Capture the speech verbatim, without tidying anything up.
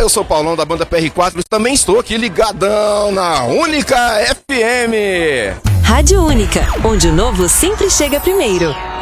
eu sou o Paulão da banda P R quatro e também estou aqui ligadão na Única F M. Rádio Única, onde o novo sempre chega primeiro.